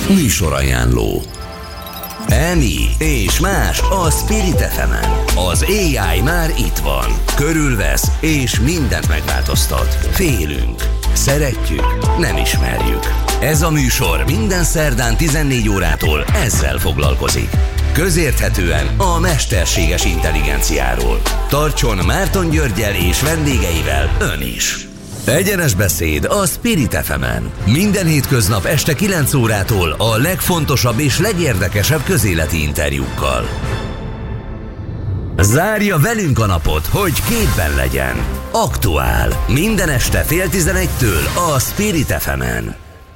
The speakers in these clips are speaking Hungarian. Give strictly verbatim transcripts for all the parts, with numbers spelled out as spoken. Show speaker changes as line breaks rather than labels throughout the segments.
Műsorajánló. Emi és más a Spirit ef emen. Az á i már itt van. Körülvesz és mindent megváltoztat. Félünk. Szeretjük. Nem ismerjük. Ez a műsor minden szerdán tizennégy órától ezzel foglalkozik. Közérthetően a mesterséges intelligenciáról. Tartson Márton Györggyel és vendégeivel ön is. Egyenes beszéd a Spirit ef emen. Minden hétköznap este kilenc órától a legfontosabb és legérdekesebb közéleti interjúkkal. Zárja velünk a napot, hogy képben legyen. Aktuál. Minden este fél tizenegytől a Spirit ef emen.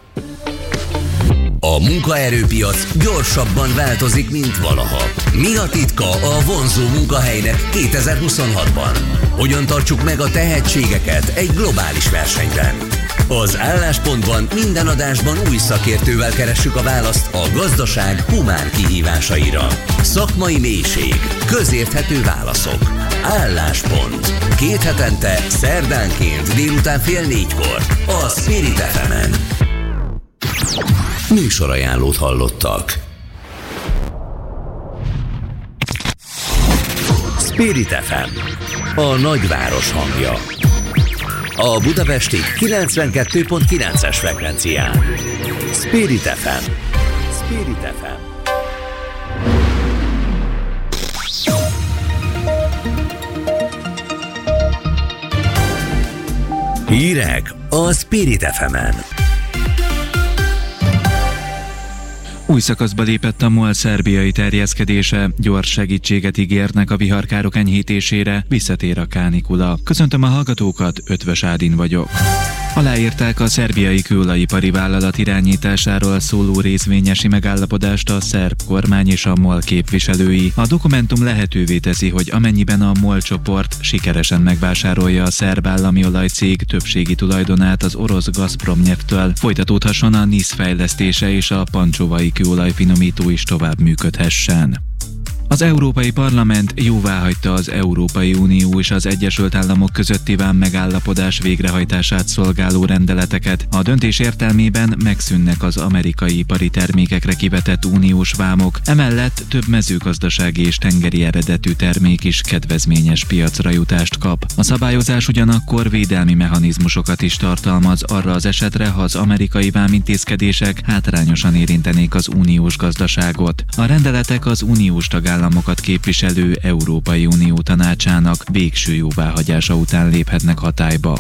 A munkaerőpiac gyorsabban változik, mint valaha. Mi a titka a vonzó munkahelynek kétezer-huszonhatban? Hogyan tartsuk meg a tehetségeket egy globális versenyben? Az Álláspontban minden adásban új szakértővel keressük a választ a gazdaság humán kihívásaira. Szakmai mélység, közérthető válaszok. Álláspont. Két hetente, szerdánként délután fél négykor a Spirit ef emen. Műsorajánlót hallottak. Spirit ef em, a nagyváros hangja. A budapesti kilencvenkettő pont kilences frekvencián. Spirit ef em. Spirit ef em. Hírek a Spirit ef emen.
Új szakaszba lépett a MOL szerbiai terjeszkedése, gyors segítséget ígérnek a viharkárok enyhítésére, visszatér a kánikula. Köszöntöm a hallgatókat, Ötvös Ádin vagyok. Aláírták a szerbiai kőolajipari vállalat irányításáról szóló részvényesi megállapodást a szerb kormány és a MOL képviselői. A dokumentum lehetővé teszi, hogy amennyiben a MOL csoport sikeresen megvásárolja a szerb állami olajcég többségi tulajdonát az orosz Gazpromnyeftől, folytatódhasson a NISZ fejlesztése és a pancsovai kőolajfinomító is tovább működhessen. Az Európai Parlament jóváhagyta az Európai Unió és az Egyesült Államok közötti vám megállapodás végrehajtását szolgáló rendeleteket. A döntés értelmében megszűnnek az amerikai ipari termékekre kivetett uniós vámok, emellett több mezőgazdasági és tengeri eredetű termék is kedvezményes piacra jutást kap. A szabályozás ugyanakkor védelmi mechanizmusokat is tartalmaz arra az esetre, ha az amerikai vámintézkedések hátrányosan érintenék az uniós gazdaságot. A rendeletek az uniós tagállamokat képviselő Európai Unió tanácsának végső jóváhagyása után léphetnek hatályba.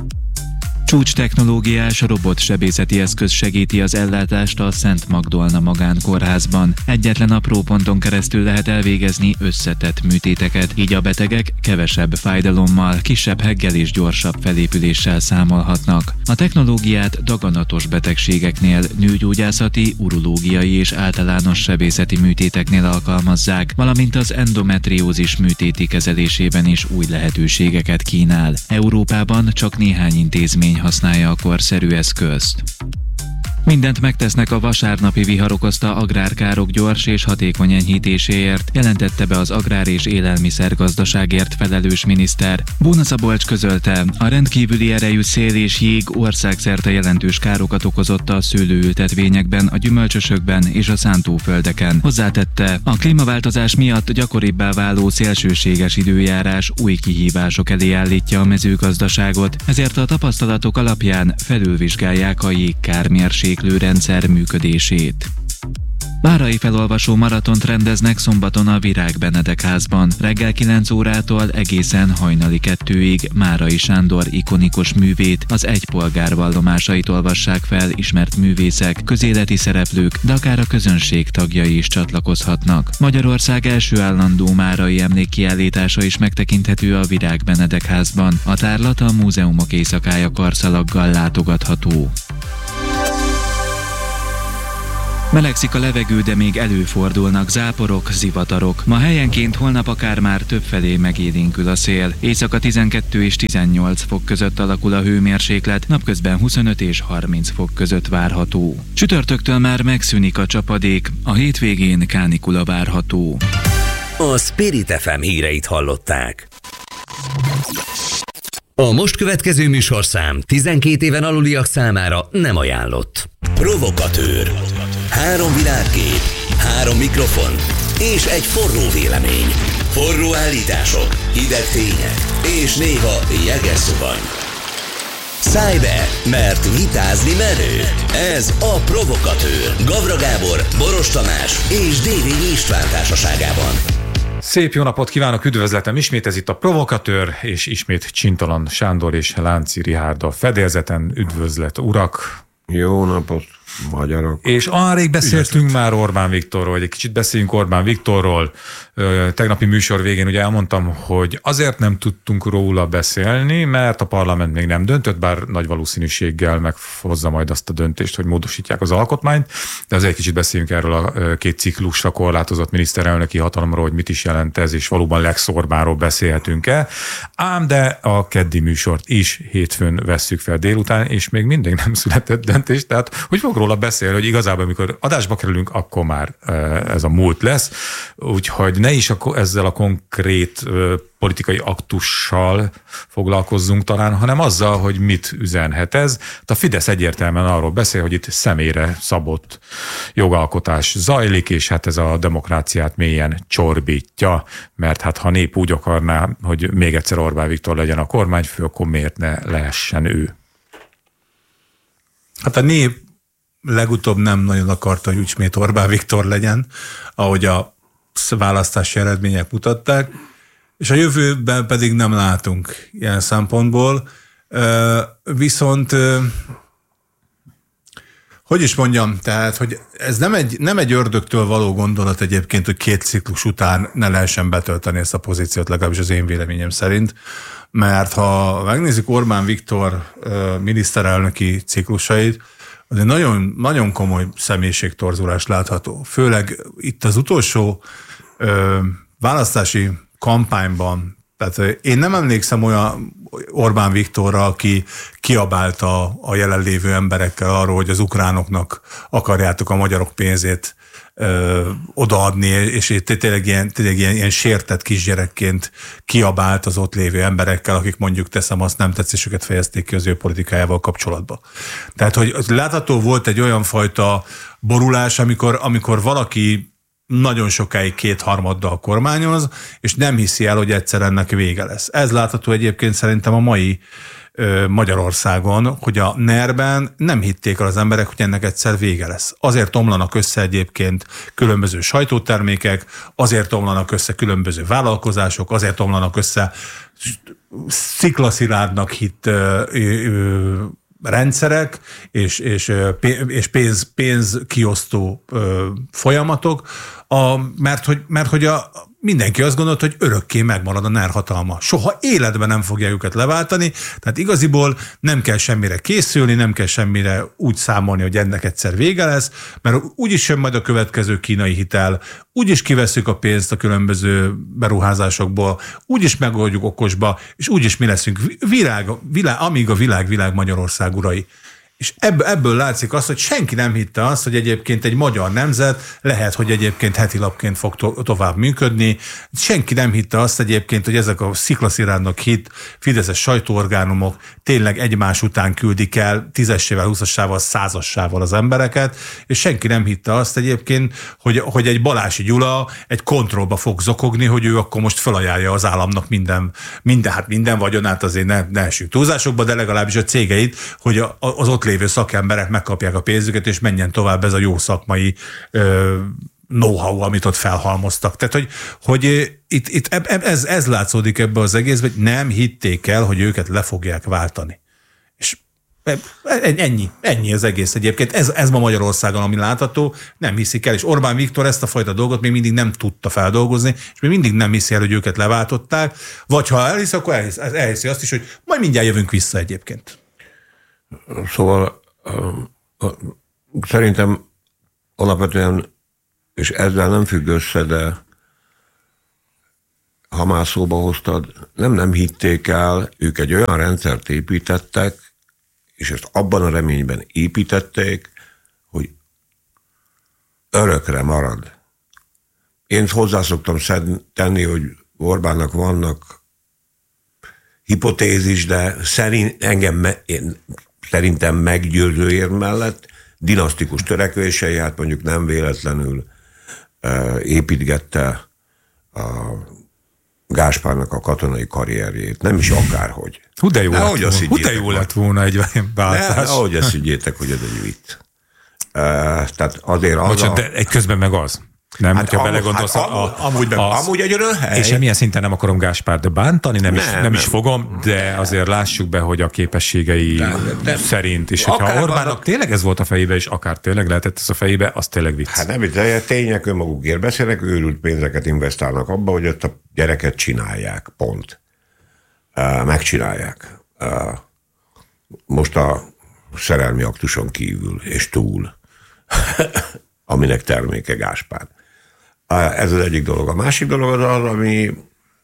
Csúcs technológiás robotsebészeti eszköz segíti az ellátást a Szent Magdolna magánkórházban. Egyetlen apró ponton keresztül lehet elvégezni összetett műtéteket, így a betegek kevesebb fájdalommal, kisebb heggel és gyorsabb felépüléssel számolhatnak. A technológiát daganatos betegségeknél, nőgyógyászati, urológiai és általános sebészeti műtéteknél alkalmazzák, valamint az endometriózis műtéti kezelésében is új lehetőségeket kínál. Európában csak néhány intézmény használja a korszerű eszközt. Mindent megtesznek a vasárnapi vihar okozta agrárkárok gyors és hatékony enyhítéséért, jelentette be az agrár- és élelmiszergazdaságért felelős miniszter. Bóna Szabolcs közölte, a rendkívüli erejű szél és jég országszerte jelentős károkat okozott a szőlőültetvényekben, a gyümölcsösökben és a szántóföldeken. Hozzátette, a klímaváltozás miatt gyakoribbá váló szélsőséges időjárás új kihívások elé állítja a mezőgazdaságot, ezért a tapasztalatok alapján felülvizsgálják a jégkármérséklet rendszer működését. Várai felolvasó maratont rendeznek szombaton a Virág Benedek házban. Reggel kilenc órától egészen hajnali kettőig Márai Sándor ikonikus művét, az Egy polgár vallomásait olvassák fel ismert művészek, közéleti szereplők, de akár a közönség tagjai is csatlakozhatnak. Magyarország első állandó márai emlékkiállítása is megtekinthető a Virág Benedek házban. A tárlat a Múzeumok éjszakája karszalaggal látogatható. Melegszik a levegő, de még előfordulnak záporok, zivatarok. Ma helyenként, holnap akár már többfelé megélénkül a szél. Éjszaka tizenkettő és tizennyolc fok között alakul a hőmérséklet, napközben huszonöt és harminc fok között várható. Csütörtöktől már megszűnik a csapadék, a hétvégén kánikula várható.
A Spirit ef em híreit hallották. A most következő műsorszám tizenkét éven aluliak számára nem ajánlott. Provokatőr. Három világkép, három mikrofon és egy forró vélemény. Forró állítások, hideg tények és néha jeges zuhany. Szállj be, mert vitázni merő. Ez a Provokatőr. Gavra Gábor, Boros Tamás és Dévényi István társaságában.
Szép jó napot kívánok, üdvözletem! Ismét ez itt a Provokatőr, és ismét Csintalan Sándor és Lánci Richárd a fedélzeten. Üdvözlet, urak!
Jó napot, magyarok!
És olyan rég beszéltünk Üdvözlet. már Orbán Viktorról, vagy egy kicsit beszéljünk Orbán Viktorról. Tegnapi műsor végén ugye elmondtam, hogy azért nem tudtunk róla beszélni, mert a parlament még nem döntött, bár nagy valószínűséggel meghozza majd azt a döntést, hogy módosítják az alkotmányt, de azért egy kicsit beszéljünk erről a két ciklusra korlátozott miniszterelnöki hatalomról, hogy mit is jelent ez, és valóban Lex Orbánról beszélhetünk-e. Ám de a keddi műsort is hétfőn vesszük fel délután, és még mindig nem született döntés, tehát hogy fog róla beszélni, hogy igazából amikor adásba kerülünk, akkor már ez a múlt lesz, úgyhogy ne is ezzel a konkrét politikai aktussal foglalkozzunk talán, hanem azzal, hogy mit üzenhet ez. A Fidesz egyértelműen arról beszél, hogy itt személyre szabott jogalkotás zajlik, és hát ez a demokráciát mélyen csorbítja, mert hát ha nép úgy akarná, hogy még egyszer Orbán Viktor legyen a kormányfő, akkor miért ne lehessen ő?
Hát a nép legutóbb nem nagyon akarta, hogy ismét Orbán Viktor legyen, ahogy a választási eredmények mutatták, és a jövőben pedig nem látunk ilyen szempontból. Viszont, hogy is mondjam, tehát, hogy ez nem egy, nem egy ördögtől való gondolat egyébként, hogy két ciklus után ne lehessen betölteni ezt a pozíciót, legalábbis az én véleményem szerint, mert ha megnézzük Orbán Viktor miniszterelnöki ciklusait, azért nagyon, nagyon komoly személyiségtorzulás látható. Főleg itt az utolsó ö, választási kampányban, tehát én nem emlékszem olyan Orbán Viktorra, aki kiabálta a jelenlévő emberekkel arról, hogy az ukránoknak akarjátok a magyarok pénzét ö, odaadni, és tényleg ilyen, tényleg ilyen, ilyen sértett kisgyerekként kiabált az ott lévő emberekkel, akik mondjuk teszem azt nem tetszésüket fejezték ki az ő politikájával kapcsolatban. Tehát, hogy látható volt egy olyan fajta borulás, amikor, amikor valaki nagyon sokáig kétharmaddal kormányoz, és nem hiszi el, hogy egyszer ennek vége lesz. Ez látható egyébként szerintem a mai ö, Magyarországon, hogy a nerben nem hitték el az emberek, hogy ennek egyszer vége lesz. Azért omlanak össze egyébként különböző sajtótermékek, azért omlanak össze különböző vállalkozások, azért omlanak össze sziklasziládnak hitt ö, ö, rendszerek és, és, és pénz, pénzkiosztó folyamatok, a, mert hogy, mert hogy a, mindenki azt gondolt, hogy örökké megmarad a NER hatalma. Soha életben nem fogja őket leváltani, tehát igaziból nem kell semmire készülni, nem kell semmire úgy számolni, hogy ennek egyszer vége lesz, mert úgyis jön majd a következő kínai hitel, úgyis kiveszünk a pénzt a különböző beruházásokból, úgyis megoldjuk okosba, és úgyis mi leszünk világ, világ, amíg a világ, világ Magyarország urai. És ebből, ebből látszik az, hogy senki nem hitte azt, hogy egyébként egy magyar nemzet lehet, hogy egyébként heti lapként fog to- tovább működni. Senki nem hitte azt egyébként, hogy ezek a sziklaszirádnak hit fideszes sajtóorgánumok tényleg egymás után küldik el tízessével, húszassával, százassával az embereket, és senki nem hitte azt egyébként, hogy, hogy egy Balási Gyula egy kontrollba fog zokogni, hogy ő akkor most felajánlja az államnak minden, minden, hát minden vagyonát, azért ne, ne esünk túlzásokba, de legalábbis a cégeit, hogy a, az ott lévő szakemberek megkapják a pénzüket, és menjen tovább ez a jó szakmai ö, know-how, amit ott felhalmoztak. Tehát, hogy, hogy itt, itt ez, ez látszódik ebbe az egészben, hogy nem hitték el, hogy őket le fogják váltani. És ennyi, ennyi az egész egyébként. Ez, ez ma Magyarországon, ami látható, nem hiszik el, és Orbán Viktor ezt a fajta dolgot még mindig nem tudta feldolgozni, és még mindig nem hiszi el, hogy őket leváltották, vagy ha elhisz, akkor elhisz, elhiszi azt is, hogy majd mindjárt jövünk vissza egyébként.
Szóval szerintem alapvetően, és ezzel nem függ össze, de ha már szóba hoztad, nem nem hitték el, ők egy olyan rendszert építettek, és ezt abban a reményben építették, hogy örökre marad. Én hozzá szoktam tenni, hogy Orbánnak vannak hipotézis, de szerint, engem, én szerintem meggyőző érv mellett dinasztikus törekvései, hát mondjuk nem véletlenül építgette a Gáspárnak a katonai karrierjét, nem is akárhogy.
Hú, de jó,
ne,
lett, volna. Hú, de jó lett volna egy váltás.
Ne, ahogy ezt higgyétek, hogy ez egy vicc. Uh, tehát azért az
Bocsánat,
a...
de egy közben meg az. Nem, hát hogyha belegondolsz, hát,
a, a, amúgy, meg, az, amúgy egy örömhely.
És semmilyen szinten nem akarom Gáspárt bántani, nem, nem, is, nem, nem is fogom, de azért lássuk be, hogy a képességei de, de, szerint, és hogyha Orbánnak annak... tényleg ez volt a fejébe, és akár tényleg lehetett ez a fejébe, az tényleg vicc.
Hát nem, de tények önmagukért beszélnek, őrült pénzeket investálnak abba, hogy ezt a gyereket csinálják, pont. Uh, megcsinálják. Uh, most a szerelmi aktuson kívül, és túl, aminek terméke Gáspár. Ez az egyik dolog. A másik dolog az az, ami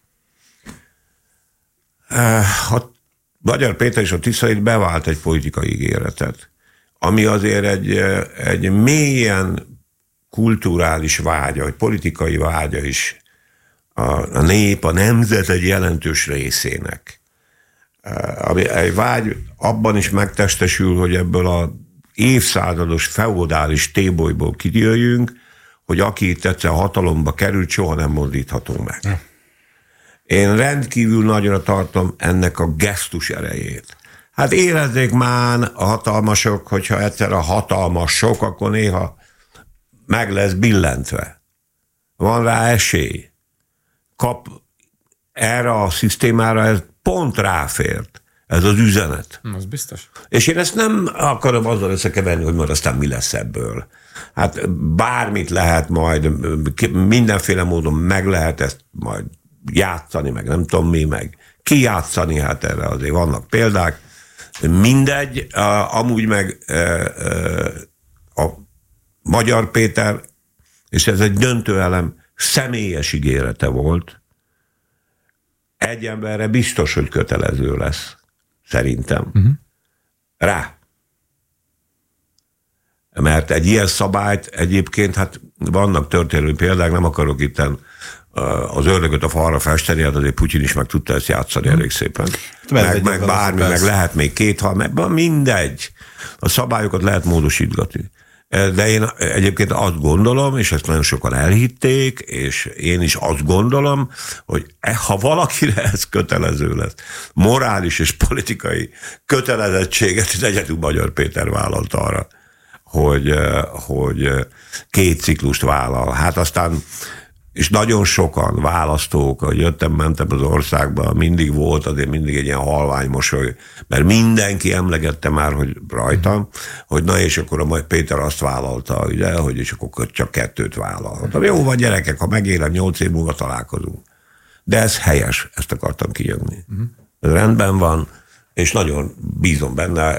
a Magyar Péter és a Tiszait bevált egy politikai ígéretet, ami azért egy, egy mélyen kulturális vágya, egy politikai vágya is a, a nép, a nemzet egy jelentős részének. Ami egy vágy abban is megtestesül, hogy ebből a évszázados feudális tébolyból kijöjjünk, hogy aki itt egyszer hatalomba került, soha nem mozdítható meg. Én rendkívül nagyra tartom ennek a gesztus erejét. Hát érezzék már a hatalmasok, hogyha egyszer a hatalmas sok, akkor néha meg lesz billentve. Van rá esély. Kap erre a szisztémára, ez pont ráfért. Ez az üzenet.
Az biztos.
És én ezt nem akarom azzal összekeverni, hogy majd aztán mi lesz ebből. Hát bármit lehet majd, mindenféle módon meg lehet ezt majd játszani, meg nem tudom mi, meg kijátszani, hát erre azért vannak példák. Mindegy, amúgy meg a Magyar Péter, és ez egy döntő elem, személyes ígérete volt, egy emberre biztos, hogy kötelező lesz. Szerintem. Uh-huh. Rá. Mert egy ilyen szabályt egyébként, hát vannak történelmi példák, nem akarok itten az ördögöt a falra festeni, hát azért Putyin is meg tudta ezt játszani uh-huh. elég szépen. Meg, meg bármi, meg lehet még két hal, meg mindegy. A szabályokat lehet módosítgatni. De én egyébként azt gondolom, és ezt nagyon sokan elhitték, és én is azt gondolom, hogy ha valakire ez kötelező lesz, morális és politikai kötelezettséget, az egyedül Magyar Péter vállalt arra, hogy, hogy két ciklust vállal. Hát aztán, és nagyon sokan választók, hogy jöttem, mentem az országba, mindig volt azért mindig egy ilyen halvány mosoly, mert mindenki emlegette már, hogy rajtam, hogy na és akkor a Péter azt vállalta, ugye, hogy és akkor csak kettőt vállalhatom. Jó van gyerekek, ha megélem, nyolc év múlva találkozunk. De ez helyes, ezt akartam kijönni. Ez rendben van, és nagyon bízom benne,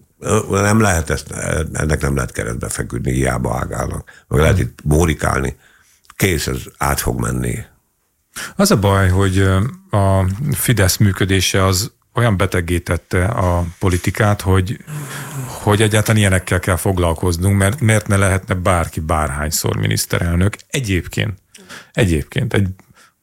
nem lehet ezt, ennek nem lehet keresztbe feküdni, hiába ágálnak, meg lehet itt mórikálni. Kész, ez át fog menni.
Az a baj, hogy a Fidesz működése az olyan betegítette a politikát, hogy, hogy egyáltalán ilyenekkel kell foglalkoznunk, mert miért ne lehetne bárki bárhányszor miniszterelnök. Egyébként, egyébként, egy,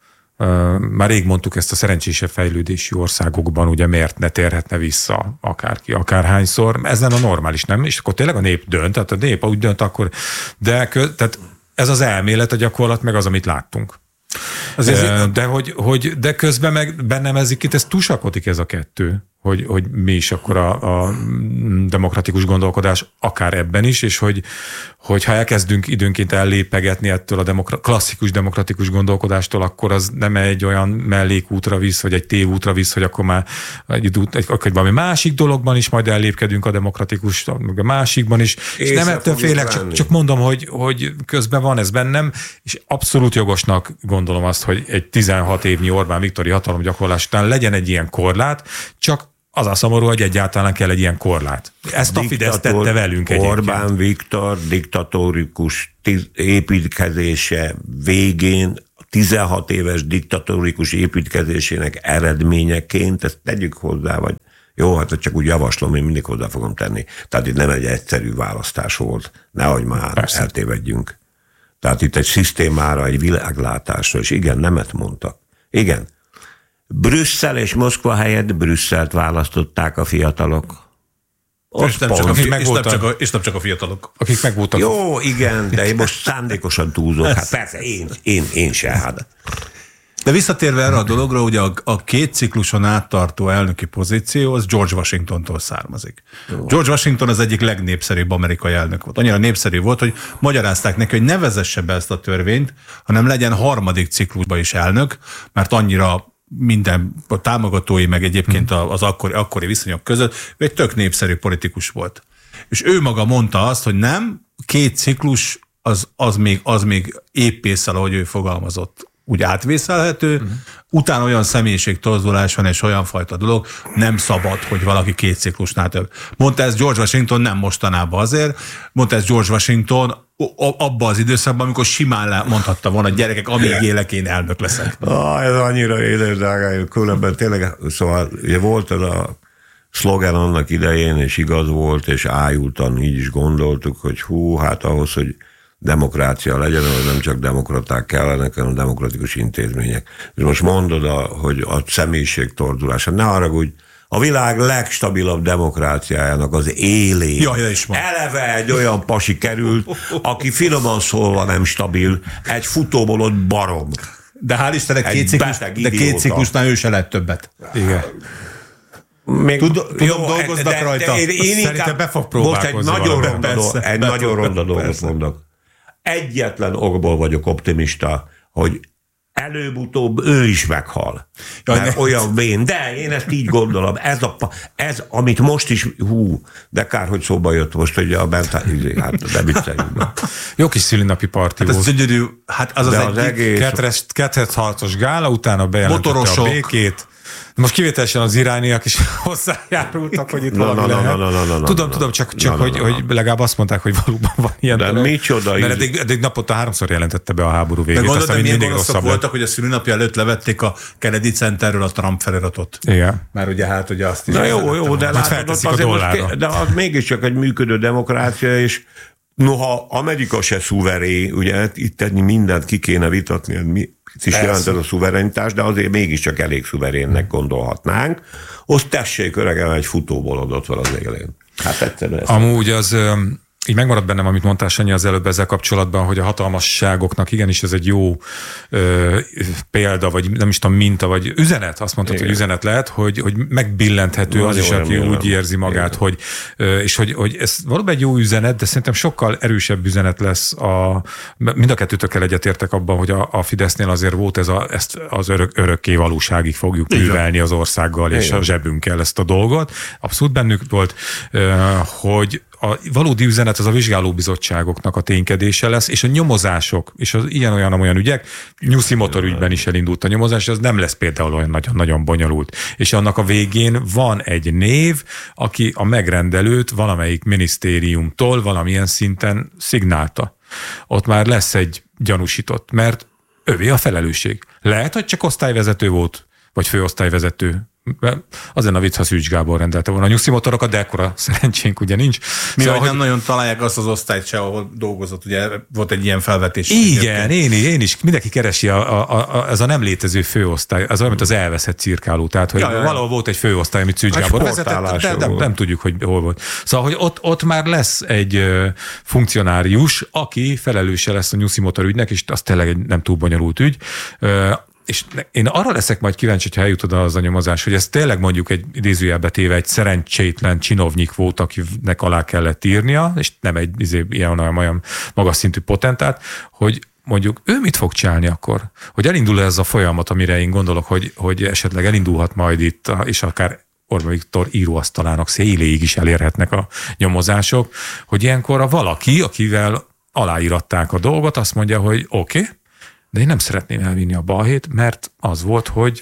uh, már rég mondtuk ezt a szerencsésebb fejlődési országokban, ugye miért ne térhetne vissza akárki, akárhányszor. Ez nem a normális, nem? És akkor tényleg a nép dönt, tehát a nép úgy dönt, akkor, de tehát ez az elmélet, a gyakorlat, meg az, amit láttunk. Azért, de, hogy, hogy, de közben meg bennem ezik itt, ez túlsakodik ez a kettő, hogy, hogy mi is akkor a, a demokratikus gondolkodás akár ebben is, és hogy, hogy ha elkezdünk időnként ellépegetni ettől a demokra- klasszikus demokratikus gondolkodástól, akkor az nem egy olyan mellékútra visz, vagy egy tévútra visz, hogy akkor már egy, egy, egy valami másik dologban is majd ellépkedünk a demokratikus, a másikban is. És, és nem ettől félek, csak, csak mondom, hogy, hogy közben van ez bennem, és abszolút jogosnak gondolom azt, hogy egy tizenhat évnyi Orbán Viktori hatalomgyakorlás után legyen egy ilyen korlát, csak az a szomorú, hogy egyáltalán kell egy ilyen korlát. Ezt a Fidesz tette velünk egyébként.
Orbán Viktor diktatórikus építkezése végén, tizenhat éves diktatórikus építkezésének eredményeként, ezt tegyük hozzá, vagy jó, hát csak úgy javaslom, én mindig hozzá fogom tenni. Tehát itt nem egy egyszerű választás volt. Nehogy már Persze. eltévedjünk. Tehát itt egy szisztémára, egy világlátásra, és igen, nemet mondtak. Igen. Brüsszel és Moszkva helyett Brüsszelt választották a fiatalok.
És nem, csak a, és, nem csak a, és nem csak a fiatalok.
Akik megvoltak.
Jó, igen, de én most szándékosan túlzok. Hát persze, én, én, én se. Hát.
De visszatérve erre a dologra, ugye a, a két cikluson áttartó elnöki pozíció az George Washingtontól származik. Jó. George Washington az egyik legnépszerűbb amerikai elnök volt. Annyira népszerű volt, hogy magyarázták neki, hogy ne vezesse be ezt a törvényt, hanem legyen harmadik ciklusban is elnök, mert annyira minden a támogatói, meg egyébként az akkori, akkori viszonyok között ő egy tök népszerű politikus volt. És ő maga mondta azt, hogy nem, két ciklus az, az, még, az még éppészel, ahogy ő fogalmazott, úgy átvészelhető, uh-huh. utána olyan személyiségtorzulás van, és olyan fajta dolog, nem szabad, hogy valaki két ciklusnál több. Mondta ez George Washington nem mostanában azért, mondta ez George Washington abban az időszakban, amikor simán mondhatta volna, hogy gyerekek, amíg élek, én elnök leszek.
Ah, ez annyira édes, drágáim, különben tényleg, szóval ugye volt ez a szlogen annak idején, és igaz volt, és ájultan így is gondoltuk, hogy hú, hát ahhoz, hogy demokrácia legyen, hogy nem csak demokraták kellenek, hanem demokratikus intézmények. És most mondod, a, hogy a személyiség tordulása, ne haragudj, a világ legstabilabb demokráciájának az élén
Jaj,
eleve egy olyan pasi került, aki finoman szólva nem stabil, egy futóból ott barom.
De hál' Istennek két, ciklus, de két ciklusnál ő se lett többet.
Igen.
Még,
Tud, tudom, jó, dolgoznak de, rajta. De,
de én, én inkább be fog próbálkozni.
Most egy nagyon ronda, dolog, egy nagyon ronda dolgot mondok. Egyetlen okból vagyok optimista, hogy előbb-utóbb ő is meghal. Jaj, mert ne. Olyan vén. De én ezt így gondolom. Ez, a, ez, amit most is, hú, de kár, hogy szóba jött most, hogy a bent, hát de vicceljünk be.
Jó kis szülinapi parti
hát
volt.
Ez gyönyörű, hát az, az,
az egész...
Ketrecharcos gála, utána bejelentette a békét. Most kivételesen az irániak is hozzájárultak, hogy itt no, valami no, lehet. No, no, no, no, tudom, no, tudom, csak, csak no, no, hogy, no, no. hogy legalább azt mondták, hogy valóban van ilyen.
De micsoda.
Mert eddig, eddig naponta háromszor jelentette be a háború végét.
De gondolod, milyen gonoszak voltak, hogy a szülinapja előtt levették a Kennedy Centerről a Trump feliratot.
Igen.
Már ugye hát ugye azt is.
Na jó, jó, de látod, azért de az mégiscsak egy működő demokrácia, és noha Amerika se szuverén, ugye itt mindent ki kéne vitatni, mi is jelent ez a szuverenitás, de azért mégiscsak elég szuverénnek gondolhatnánk. Azt tessék, öregem, egy futóbolodot van az élén. Hát egyszerűen.
Amúgy az... Így megmaradt bennem, amit mondtál, Sanyi, az előbb ezzel kapcsolatban, hogy a hatalmasságoknak igenis ez egy jó ö, példa, vagy nem is tudom, minta, vagy üzenet, azt mondtad, igen. hogy üzenet lehet, hogy, hogy megbillenthető az, az is, aki úgy érzi magát, igen. hogy, ö, és hogy, hogy ez valóban egy jó üzenet, de szerintem sokkal erősebb üzenet lesz. A, mind a kettőtökkel egyetértek abban, hogy a, a Fidesznél azért volt ez a, ezt az örök, örökké valóságig fogjuk művelni az országgal, és igen. a zsebünkkel ezt a dolgot. Abszolút bennük volt, ö, hogy a valódi üzenet az a vizsgálóbizottságoknak a ténykedése lesz, és a nyomozások, és az ilyen-olyan-olyan ügyek, Nyuszi motorügyben is elindult a nyomozás, az nem lesz például olyan nagyon-nagyon bonyolult. És annak a végén van egy név, aki a megrendelőt valamelyik minisztériumtól valamilyen szinten szignálta. Ott már lesz egy gyanúsított, mert övé a felelősség. Lehet, hogy csak osztályvezető volt, vagy főosztályvezető. Az lenne a vicc, ha Szűcs Gábor rendelte volna a nyuszi motorokat, de ekkora szerencsénk ugye nincs.
Mi szóval, hogy nem nagyon találják azt az osztályt se, ahol dolgozott, ugye volt egy ilyen felvetés.
Igen, én, én is, mindenki keresi a, a, a, ez a nem létező főosztály, az olyan, mint az elveszett cirkáló, tehát hogy ja, valahol ja. volt egy főosztály, amit Szűcs Gábor vezetett, de nem, nem tudjuk, hogy hol volt. Szóval, hogy ott, ott már lesz egy funkcionárius, aki felelőse lesz a nyuszi motorügynek, és az tényleg egy nem túl bonyolult ügy. És én arra leszek majd kíváncsi, hogyha eljut oda az a nyomozás, hogy ez tényleg mondjuk egy idézőjelbe téve egy szerencsétlen csinovnyik volt, akinek alá kellett írnia, és nem egy izé, ilyen olyan magas szintű potentát, hogy mondjuk ő mit fog csinálni akkor? Hogy elindul ez a folyamat, amire én gondolok, hogy, hogy esetleg elindulhat majd itt, és akár Orbán Viktor íróasztalának széléig is elérhetnek a nyomozások, hogy ilyenkor a valaki, akivel aláíratták a dolgot, azt mondja, hogy oké, okay, de én nem szeretném elvinni a balhét, mert az volt, hogy...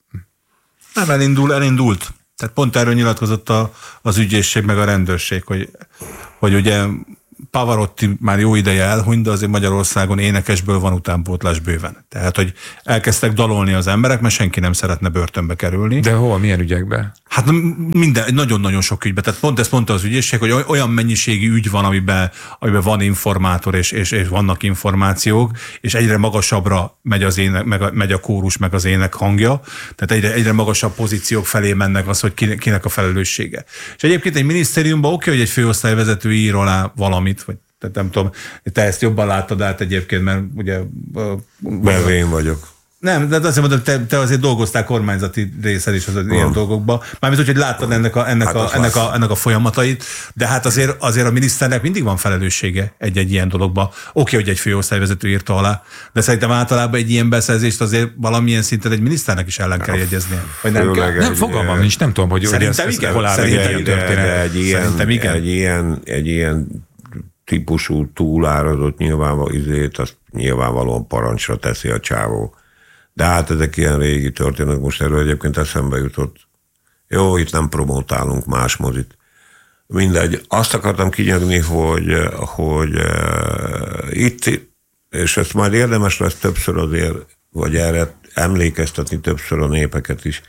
Nem, elindul, elindult. Tehát pont erről nyilatkozott a, az ügyészség meg a rendőrség, hogy, hogy ugye Pavarotti már jó ideje elhunyt, de azért Magyarországon énekesből van utánpótlás bőven. Tehát, hogy elkezdtek dalolni az emberek, mert senki nem szeretne börtönbe kerülni.
De hol, milyen ügyekben?
Hát minden, nagyon-nagyon sok ügyben. Tehát pont ezt mondta az ügyészség, hogy olyan mennyiségű ügy van, amiben, amiben van informátor, és, és, és vannak információk, és egyre magasabbra megy, az ének, meg, megy a kórus, meg az ének hangja. Tehát egyre, egyre magasabb pozíciók felé mennek az, hogy kinek a felelőssége. És egyébként egy minisztériumban oké, hogy egy főosztályvezető ír alá valamit, vagy tehát nem tudom, te ezt jobban láttad át egyébként, mert ugye...
Mert én vagyok.
Nem, de azért mondom, te, te azért dolgoztál kormányzati részed is az hmm. ilyen dolgokban. Mármint úgy, hogy láttad ennek a, ennek, hát a, ennek, a, ennek a folyamatait, de hát azért, azért a miniszternek mindig van felelőssége egy-egy ilyen dologban. Oké, hogy egy főosztályvezető írta alá, de szerintem általában egy ilyen beszerzést azért valamilyen szinten egy miniszternek is ellen kell jegyeznie. Vagy nem kell?
Nem, fogalmam nincs, nem tudom, hogy
szerintem ez, igen, hol áll
szerintem egy, egy, ilyen, egy, ilyen, egy ilyen típusú túlárazott nyilvánvaló izét, azt nyilvánvalóan parancsra teszi a csávó. De hát ezek ilyen régi történet, most erről egyébként eszembe jutott. Jó, itt nem promotálunk más mozit. Mindegy. Azt akartam kinyögni, hogy, hogy uh, itt, és ezt majd érdemes lesz többször azért, vagy erre emlékeztetni többször a népeket is,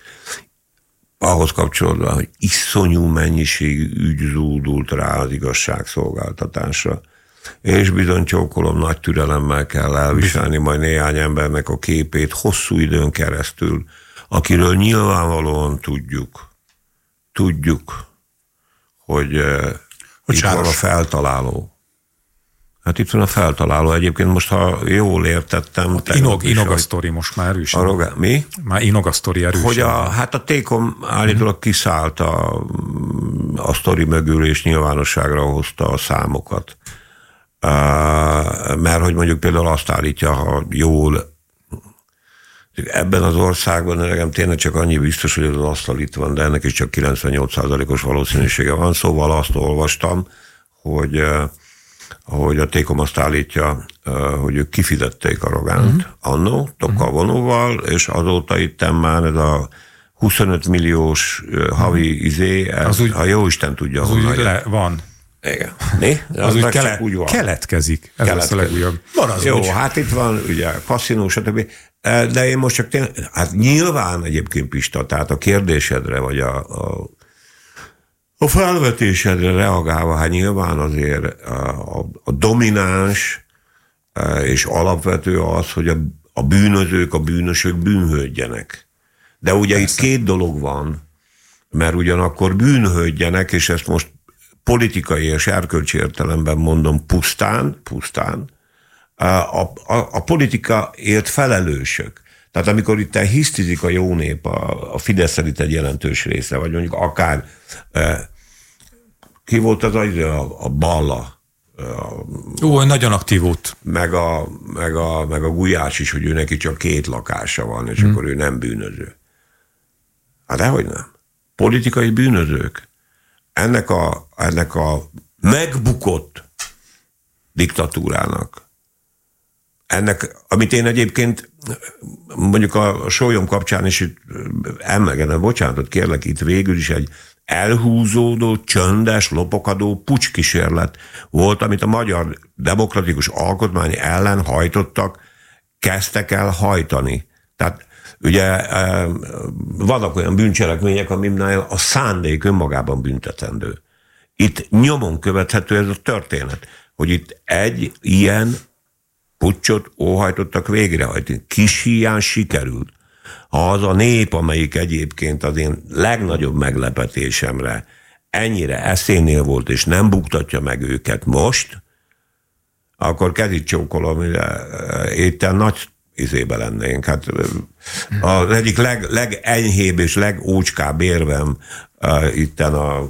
ahhoz kapcsolatban, hogy iszonyú mennyiségű ügy zúdult rá az igazságszolgáltatásra. És bizony csókolom, nagy türelemmel kell elviselni majd néhány embernek a képét hosszú időn keresztül, akiről nyilvánvalóan tudjuk, tudjuk, hogy, hogy itt sáros. Van a feltaláló. Hát itt van a feltaláló. Egyébként most, ha jól értettem...
Inog, inog a sztori most már erősen.
A roga, mi?
Már inog a sztori erősen.
Hogy a, hát a Tékom állítólag kiszállt a, a sztori mögül, és nyilvánosságra hozta a számokat. Uh, mert hogy mondjuk például azt állítja, ha jól ebben az országban nekem tényleg csak annyi biztos, hogy az asztal itt van, de ennek is csak kilencvennyolc százalékos valószínűsége van, szóval azt olvastam, hogy, uh, hogy a Tékom azt állítja, uh, hogy ők kifizették a Rogánt uh-huh. annó, tokkal vonóval, és azóta itt már ez a huszonöt milliós uh, havi izé, ez, úgy, ha jó Isten tudja,
az
honnan
le, van.
Igen. Né?
Az, az úgy, kelet, úgy van. Keletkezik. Ez keletkezik. Az a legújabb.
Van az jó, úgy. Hát itt van ugye kaszinó, stb. De én most csak tényleg, hát nyilván egyébként Pista, tehát a kérdésedre, vagy a, a, a felvetésedre reagálva, hát nyilván azért a, a, a domináns és alapvető az, hogy a, a bűnözők, a bűnösök bűnhődjenek. De ugye persze. Itt két dolog van, mert ugyanakkor bűnhődjenek, és ezt most politikai és erkölcsi értelemben mondom pusztán, pusztán, a, a, a politikaért felelősök. Tehát amikor itt hisztizik a jó nép, a, a Fidesz itt egy jelentős része, vagy mondjuk akár e, ki volt az a, a Balla? A,
Ó, nagyon aktív volt.
Meg a, meg, a, meg a Gulyás is, hogy ő neki csak két lakása van, és hmm. akkor ő nem bűnöző. Hát dehogy nem. Politikai bűnözők. Ennek a, ennek a megbukott diktatúrának, ennek, amit én egyébként mondjuk a sólyom kapcsán is emlegetem, bocsánatot kérlek, itt végül is egy elhúzódó, csöndes, lopokadó pucskísérlet volt, amit a magyar demokratikus alkotmány ellen hajtottak, kezdtek el hajtani. Tehát ugye vannak olyan bűncselekmények, aminél a szándék önmagában büntetendő. Itt nyomon követhető ez a történet, hogy itt egy ilyen puccsot óhajtottak végrehajtani. Kis híján sikerült. Ha az a nép, amelyik egyébként az én legnagyobb meglepetésemre ennyire eszénél volt, és nem buktatja meg őket most, akkor kezit csókolom, itt nagy izébe lennénk. Hát az egyik leg, legenyhébb és legócskább érvem uh, itten a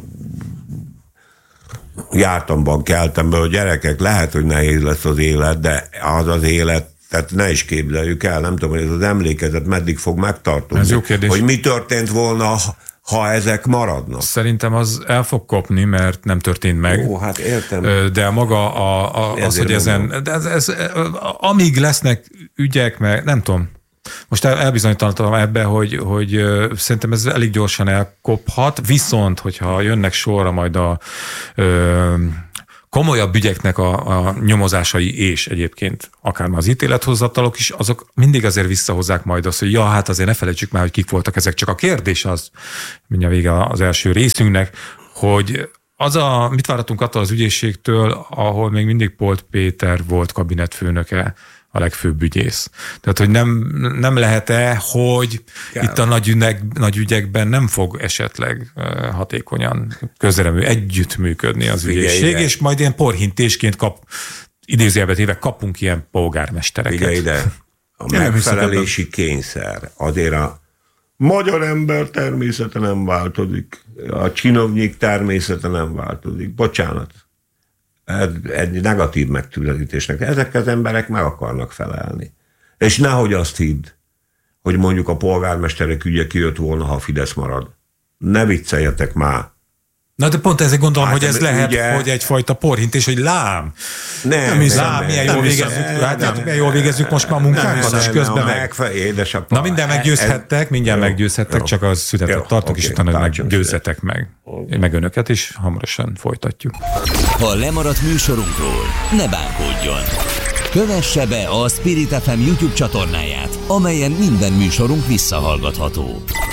jártamban, keltemben, hogy gyerekek, lehet, hogy nehéz lesz az élet, de az az élet, tehát ne is képzeljük el, nem tudom, hogy ez az emlékezet meddig fog megtartani.
Ez jó kérdés.
Hogy mi történt volna, ha ezek maradnak.
Szerintem az el fog kopni, mert nem történt meg.
Ó, hát értem.
De maga a, a, az, hogy ezen, de ez, ez, amíg lesznek ügyek, meg nem tudom, most el, elbizonyítanom ebbe, hogy, hogy szerintem ez elég gyorsan elkophat, viszont, hogyha jönnek sorra majd a ö, komolyabb ügyeknek a, a nyomozásai és egyébként akár már az ítélethozatalok is, azok mindig azért visszahozzák majd azt, hogy ja, hát azért ne felejtsük már, hogy kik voltak ezek. Csak a kérdés az, mindjárt vége az első részünknek, hogy az a, mit várhatunk attól az ügyészségtől, ahol még mindig Polt Péter volt kabinetfőnöke, a legfőbb ügyész. Tehát, hogy nem, nem lehet-e, hogy Kell. itt a nagy, ügyek, nagy ügyekben nem fog esetleg hatékonyan közremű együttműködni az ügyészség, és majd ilyen porhintésként kap, idézőjelbe téve kapunk ilyen polgármestereket.
Figyelj ide, a megfelelési kényszer azért a magyar ember természete nem változik, a csinovnyik természete nem változik. Bocsánat. Egy negatív megtűnetésnek. Ezek az emberek meg akarnak felelni. És nehogy azt hidd, hogy mondjuk a polgármesterek ügye kijött volna, ha a Fidesz marad. Ne vicceljetek már.
Na de pont ezért gondolom, hát, hogy ez lehet, ugye, hogy egyfajta porhintés, hogy lám. Nem, nem hiszem, lám, milyen jól végezzük, hát milyen jól végezzük most már a munkánkat, és közben meg... Na minden meggyőzhettek, mindjárt ez, meggyőzhettek, jó, csak az született tartok, okay, és utána meggyőzzetek meg. Okay. Meg önöket is, hamarosan folytatjuk.
Ha lemaradt műsorunkról, ne bánkodjon. Kövesse be a Spirit ef em YouTube csatornáját, amelyen minden műsorunk visszahallgatható.